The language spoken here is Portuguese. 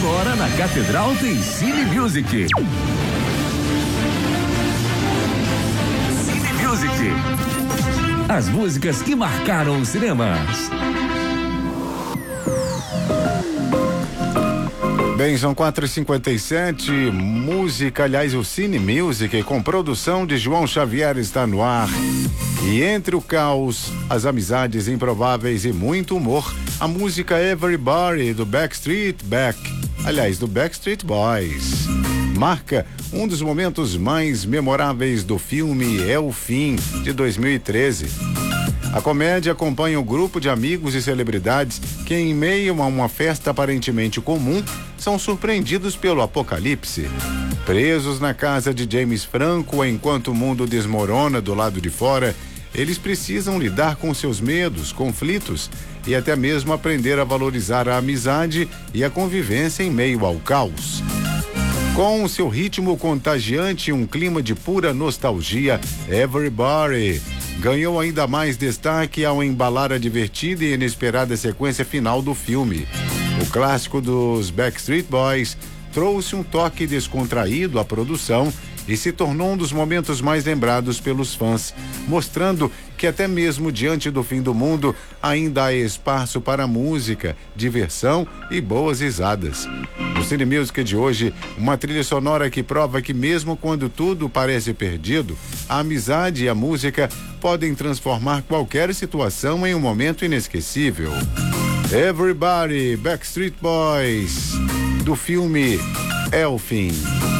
Agora na Catedral tem Cine Music. Cine Music. As músicas que marcaram os cinemas. Bem, são 4h57, música, aliás, o Cine Music, com produção de João Xavier, está no ar. E entre o caos, as amizades improváveis e muito humor, a música Everybody do Backstreet Boys. Marca um dos momentos mais memoráveis do filme É o Fim, de 2013. A comédia acompanha um grupo de amigos e celebridades que, em meio a uma festa aparentemente comum, são surpreendidos pelo apocalipse. Presos na casa de James Franco enquanto o mundo desmorona do lado de fora, eles precisam lidar com seus medos, conflitos e até mesmo aprender a valorizar a amizade e a convivência em meio ao caos. Com seu ritmo contagiante e um clima de pura nostalgia, Everybody ganhou ainda mais destaque ao embalar a divertida e inesperada sequência final do filme. O clássico dos Backstreet Boys trouxe um toque descontraído à produção e se tornou um dos momentos mais lembrados pelos fãs, mostrando que até mesmo diante do fim do mundo ainda há espaço para música, diversão e boas risadas. No Cine Music de hoje, uma trilha sonora que prova que mesmo quando tudo parece perdido, a amizade e a música podem transformar qualquer situação em um momento inesquecível. Everybody, Backstreet Boys, do filme É o Fim.